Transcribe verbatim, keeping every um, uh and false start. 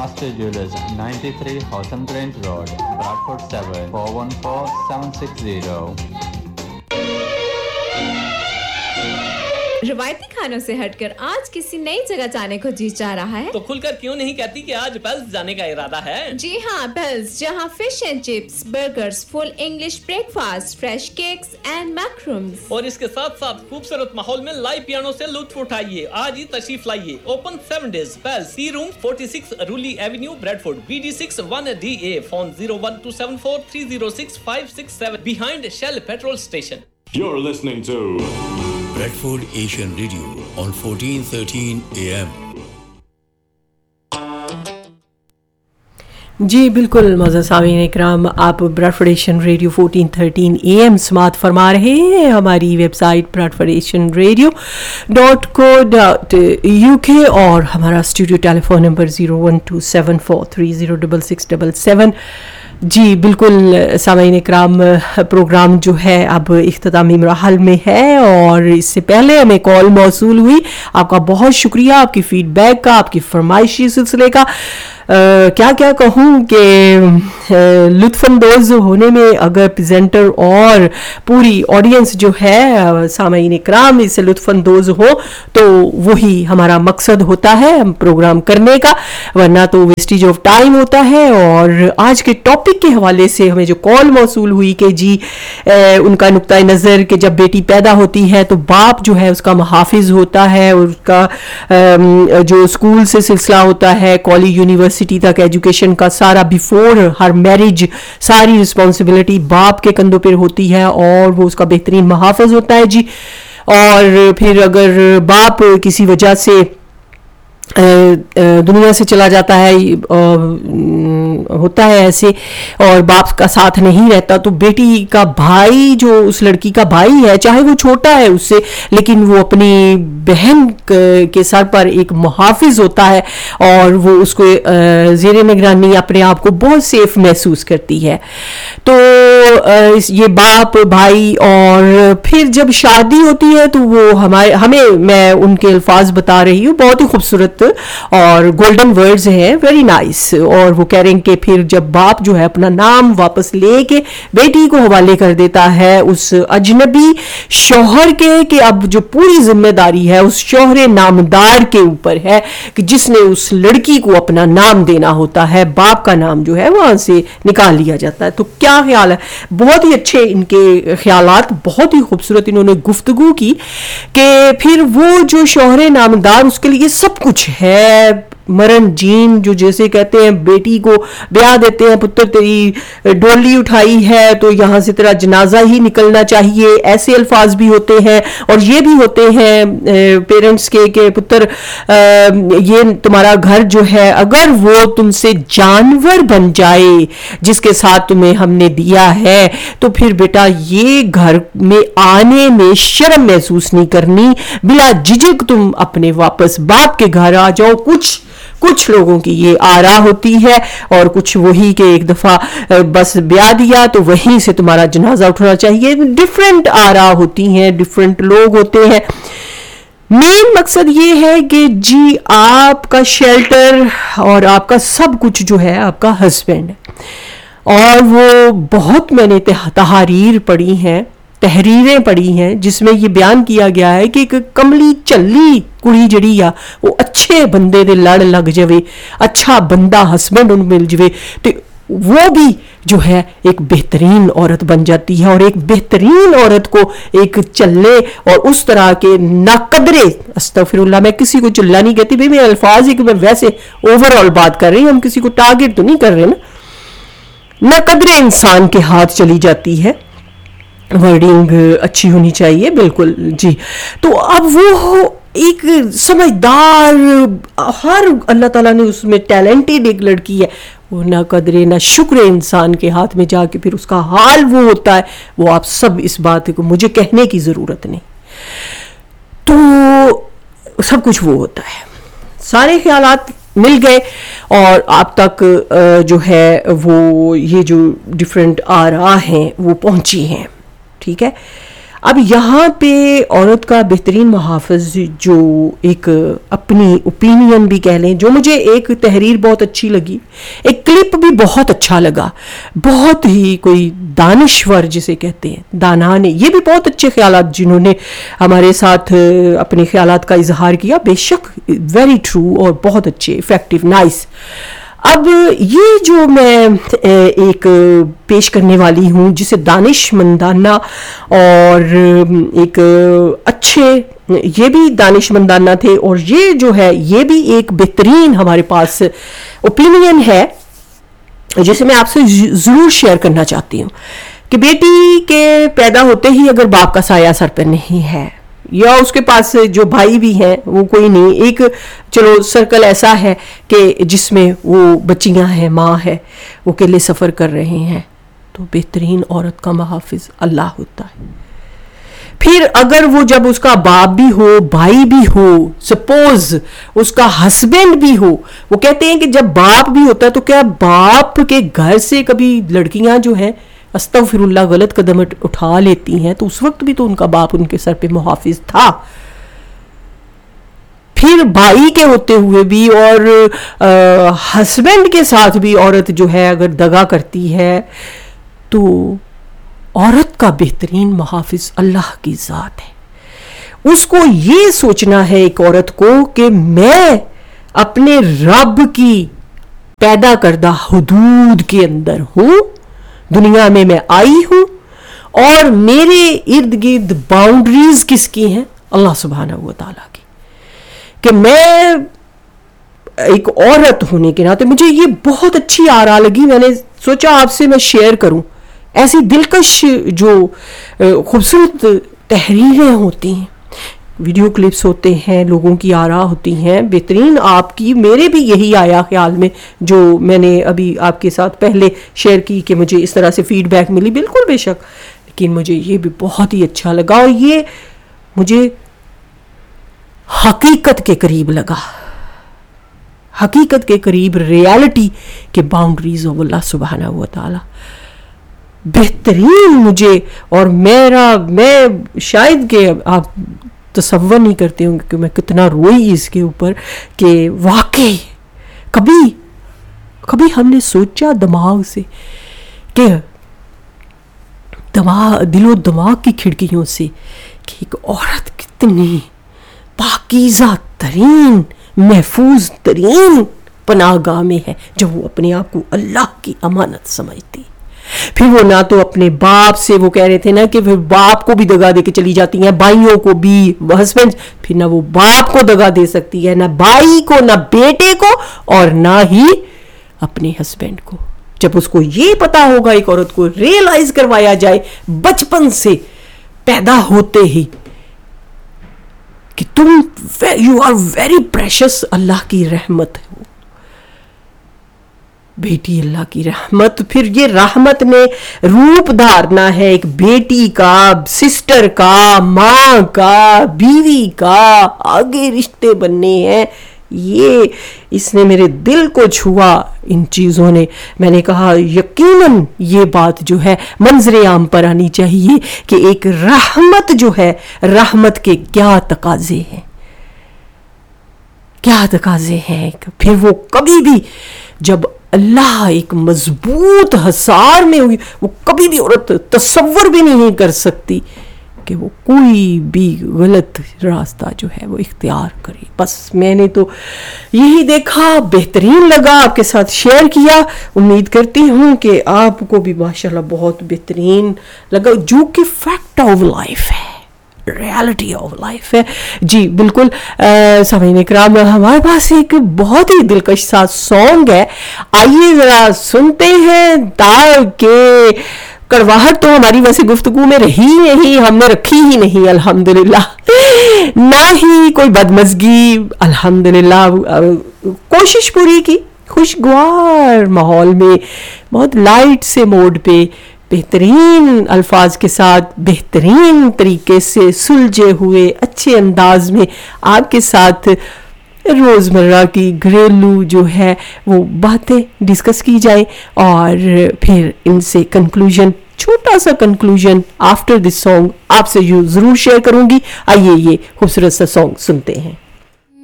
Master Jewelers, ninety-three Houghton Grange Road, Bradford seven four one four seven six zero. روایتی کھانوں سے ہٹ کر آج کسی نئی جگہ جانے کو جی چاہ رہا ہے تو کھل کر کیوں نہیں کہتی کہ آج پیلس جانے کا ارادہ ہے؟ جی ہاں، پیلس، جہاں fish and chips, burgers, full English break fast, fresh cakes and میکرومز اور اس کے ساتھ ساتھ خوبصورت ماحول میں لائیو پیانو سے لطف اٹھائیے. آج ہی تشریف لائیے. Open seven days. Palace, C room forty six رولی avenue, Bradford, B D six one D A. Phone zero one to seven four three zero six five six seven behind Shell petrol station. You're listening to Bradford Asian Radio on fourteen thirteen A M. جی بالکل معزز سامعین اکرام، آپ Bradford Asian radio fourteen thirteen A M سماعت فرما رہے ہیں. ہماری web site Bradford Asian radio dot کو ڈاٹ یو کے اور ہمارا studio tele phone number zero one to seven four three zero double six double seven. جی بالکل سامعین اکرام، پروگرام جو ہے اب اختتامی مراحل میں ہے اور اس سے پہلے ہمیں کال موصول ہوئی. آپ کا بہت شکریہ، آپ کی فیڈ بیک کا، آپ کی فرمائشی سلسلے کا. Uh, کیا کیا کہوں کہ uh, لطف اندوز ہونے میں اگر پریزنٹر اور پوری آڈینس جو ہے uh, سامعین اکرام اس سے لطف اندوز ہو تو وہی ہمارا مقصد ہوتا ہے ہم پروگرام کرنے کا، ورنہ تو ویسٹیج آف ٹائم ہوتا ہے. اور آج کے ٹاپک کے حوالے سے ہمیں جو کال موصول ہوئی کہ جی uh, ان کا نقطۂ نظر کہ جب بیٹی پیدا ہوتی ہے تو باپ جو ہے اس کا محافظ ہوتا ہے اور اس کا um, جو اسکول سے سلسلہ ہوتا ہے، کالج، یونیورسٹی سٹی تک ایجوکیشن کا سارا بیفور ہر میرج ساری رسپانسبلٹی باپ کے کندھوں پر ہوتی ہے اور وہ اس کا بہترین محافظ ہوتا ہے. جی اور پھر اگر باپ کسی وجہ سے دنیا سے چلا جاتا ہے، ہوتا ہے ایسے، اور باپ کا ساتھ نہیں رہتا تو بیٹی کا بھائی جو اس لڑکی کا بھائی ہے، چاہے وہ چھوٹا ہے اس سے، لیکن وہ اپنی بہن کے سر پر ایک محافظ ہوتا ہے اور وہ اس کو زیر نگرانی اپنے آپ کو بہت سیف محسوس کرتی ہے. تو یہ باپ بھائی، اور پھر جب شادی ہوتی ہے تو وہ ہمارے ہمیں میں ان کے الفاظ بتا رہی ہوں، بہت ہی خوبصورت اور گولڈن ورڈز ہیں، ویری نائس. اور وہ کہہ رہے ہیں کہ پھر جب باپ جو ہے اپنا نام واپس لے کے بیٹی کو حوالے کر دیتا ہے اس اجنبی شوہر کے، کہ اب جو پوری ذمہ داری ہے اس شوہر نامدار کے اوپر ہے کہ جس نے اس لڑکی کو اپنا نام دینا ہوتا ہے، باپ کا نام جو ہے وہاں سے نکال لیا جاتا ہے. تو کیا خیال ہے؟ بہت ہی اچھے ان کے خیالات، بہت ہی خوبصورت انہوں نے گفتگو کی کہ پھر وہ جو شوہر نامدار اس کے لیے سب کچھ ہے، مرن جین جو جیسے کہتے ہیں، بیٹی کو بیاہ دیتے ہیں، پتر تیری ڈولی اٹھائی ہے تو یہاں سے تیرا جنازہ ہی نکلنا چاہیے، ایسے الفاظ بھی ہوتے ہیں. اور یہ بھی ہوتے ہیں پیرنٹس کے کہ پتر یہ تمہارا گھر جو ہے اگر وہ تم سے جانور بن جائے جس کے ساتھ تمہیں ہم نے دیا ہے تو پھر بیٹا یہ گھر میں آنے میں شرم محسوس نہیں کرنی، بلا جھجک تم اپنے واپس باپ کے گھر آ جاؤ. کچھ کچھ لوگوں کی یہ آرا ہوتی ہے اور کچھ وہی کہ ایک دفعہ بس بیاہ دیا تو وہیں سے تمہارا جنازہ اٹھنا چاہیے. ڈفرینٹ آرا ہوتی ہیں، ڈفرینٹ لوگ ہوتے ہیں. مین مقصد یہ ہے کہ جی آپ کا شیلٹر اور آپ کا سب کچھ جو ہے آپ کا ہسبینڈ ہے. اور وہ بہت میں نے تحاریر پڑھی ہیں، تحریریں پڑھی ہیں جس میں یہ بیان کیا گیا ہے کہ ایک کملی چلی کڑی جڑی آ وہ اچھے بندے دے لڑ لگ جوے، اچھا بندہ ہسبینڈ ان مل جوے تو وہ بھی جو ہے ایک بہترین عورت بن جاتی ہے. اور ایک بہترین عورت کو ایک چلے اور اس طرح کے ناقدرے، استغفر اللہ، میں کسی کو چلا نہیں کہتی بھائی، میرے الفاظ ہی کہ میں ویسے اوور آل بات کر رہی ہوں، ہم کسی کو ٹارگیٹ تو نہیں کر رہے نا. ناقدرے انسان کے ہاتھ چلی جاتی ہے، ورڈنگ اچھی ہونی چاہیے. بالکل جی. تو اب وہ ایک سمجھدار، ہر اللہ تعالیٰ نے اس میں ٹیلنٹڈ ایک لڑکی ہے، وہ نہ قدرے نہ شکر انسان کے ہاتھ میں جا کے پھر اس کا حال وہ ہوتا ہے. وہ آپ سب اس بات کو مجھے کہنے کی ضرورت نہیں، تو سب کچھ وہ ہوتا ہے. سارے خیالات مل گئے اور آپ تک جو ہے وہ یہ جو ڈفرینٹ آرا ہیں وہ پہنچی ہیں. ٹھیک ہے. اب یہاں پہ عورت کا بہترین محافظ جو ایک اپنی اوپینین بھی کہہ لیں, جو مجھے ایک تحریر بہت اچھی لگی, ایک کلپ بھی بہت اچھا لگا, بہت ہی کوئی دانشور جسے کہتے ہیں, دانا نے, یہ بھی بہت اچھے خیالات جنہوں نے ہمارے ساتھ اپنے خیالات کا اظہار کیا, بے شک ویری ٹرو اور بہت اچھے, افیکٹو, نائس. اب یہ جو میں ایک پیش کرنے والی ہوں جسے دانش مندانہ اور ایک اچھے, یہ بھی دانش مندانہ تھے, اور یہ جو ہے یہ بھی ایک بہترین ہمارے پاس اوپینین ہے جسے میں آپ سے ضرور شیئر کرنا چاہتی ہوں, کہ بیٹی کے پیدا ہوتے ہی اگر باپ کا سایہ سر پہ نہیں ہے, یا اس کے پاس جو بھائی بھی ہیں وہ کوئی نہیں, ایک چلو سرکل ایسا ہے کہ جس میں وہ بچیاں ہیں, ماں ہے, وہ اکیلے سفر کر رہے ہیں, تو بہترین عورت کا محافظ اللہ ہوتا ہے. پھر اگر وہ جب اس کا باپ بھی ہو, بھائی بھی ہو, سپوز اس کا ہسبینڈ بھی ہو, وہ کہتے ہیں کہ جب باپ بھی ہوتا ہے تو کیا باپ کے گھر سے کبھی لڑکیاں جو ہیں استغفر اللہ غلط قدم اٹھا لیتی ہیں, تو اس وقت بھی تو ان کا باپ ان کے سر پہ محافظ تھا. پھر بھائی کے ہوتے ہوئے بھی اور ہسبینڈ کے ساتھ بھی عورت جو ہے اگر دغا کرتی ہے تو عورت کا بہترین محافظ اللہ کی ذات ہے. اس کو یہ سوچنا ہے ایک عورت کو کہ میں اپنے رب کی پیدا کردہ حدود کے اندر ہوں, دنیا میں میں آئی ہوں, اور میرے ارد گرد باؤنڈریز کس کی ہیں, اللہ سبحانہ و تعالیٰ کی, کہ میں ایک عورت ہونے کے ناطے مجھے یہ بہت اچھی آرا لگی, میں نے سوچا آپ سے میں شیئر کروں. ایسی دلکش جو خوبصورت تحریریں ہوتی ہیں, ویڈیو کلپس ہوتے ہیں, لوگوں کی آرا ہوتی ہیں بہترین, آپ کی, میرے بھی یہی آیا خیال میں جو میں نے ابھی آپ کے ساتھ پہلے شیئر کی کہ مجھے اس طرح سے فیڈ بیک ملی, بالکل بے شک, لیکن مجھے یہ بھی بہت ہی اچھا لگا, اور یہ مجھے حقیقت کے قریب لگا, حقیقت کے قریب, ریالٹی کے باؤنڈریز آف اللہ سبحانہ و تعالی بہترین مجھے. اور میرا میں شاید کہ آپ تصور نہیں کرتے ہوں کہ میں کتنا روئی اس کے اوپر, کہ واقعی کبھی کبھی ہم نے سوچا دماغ سے کہ دماغ, دل و دماغ کی کھڑکیوں سے, کہ ایک عورت کتنی پاکیزہ ترین, محفوظ ترین پناہ گاہ میں ہے جب وہ اپنے آپ کو اللہ کی امانت سمجھتی. پھر وہ نہ تو اپنے باپ سے, وہ کہہ رہے تھے نا کہ پھر باپ کو بھی دگا دے کے چلی جاتی ہیں, بھائیوں کو بھی, ہسبینڈ, پھر نہ وہ باپ کو دگا دے سکتی ہے, نہ بھائی کو, نہ بیٹے کو, اور نہ ہی اپنے ہسبینڈ کو. جب اس کو یہ پتا ہوگا, ایک عورت کو ریئلائز کروایا جائے بچپن سے, پیدا ہوتے ہی, کہ تم یو آر ویری پریشس, اللہ کی رحمت ہو, بیٹی اللہ کی رحمت. پھر یہ رحمت نے روپ دھارنا ہے ایک بیٹی کا, سسٹر کا, ماں کا, بیوی کا, آگے رشتے بننے ہیں. یہ اس نے میرے دل کو چھوا ان چیزوں نے. میں نے کہا یقیناً یہ بات جو ہے منظر عام پر آنی چاہیے کہ ایک رحمت جو ہے, رحمت کے کیا تقاضے ہیں, کیا تقاضے ہیں. پھر وہ کبھی بھی جب اللہ ایک مضبوط حصار میں ہوئی, وہ کبھی بھی عورت تصور بھی نہیں کر سکتی کہ وہ کوئی بھی غلط راستہ جو ہے وہ اختیار کرے. بس میں نے تو یہی دیکھا, بہترین لگا, آپ کے ساتھ شیئر کیا. امید کرتی ہوں کہ آپ کو بھی ماشاءاللہ بہت بہترین لگا, جو کہ فیکٹ آف لائف ہے, ریالٹی آف لائف ہے. جی بالکل. سامعین اکرام, ہمارے پاس ایک بہت ہی دلکش سا سانگ ہے, آئیے ذرا سنتے ہیں, تاکہ کڑواہٹ تو ہماری ویسے گفتگو میں رہی نہیں, ہم نے رکھی ہی نہیں الحمدللہ, نہ ہی کوئی بدمزگی, الحمدللہ کوشش پوری کی, خوشگوار ماحول میں, بہت لائٹ سے موڈ پہ, بہترین الفاظ کے ساتھ, بہترین طریقے سے سلجھے ہوئے اچھے انداز میں آپ کے ساتھ روزمرہ کی گھریلو جو ہے وہ باتیں ڈسکس کی جائے, اور پھر ان سے کنکلوژن چھوٹا سا کنکلوژن آفٹر دس سانگ آپ سے ضرور شیئر کروں گی. آئیے یہ خوبصورت سا سانگ سنتے ہیں.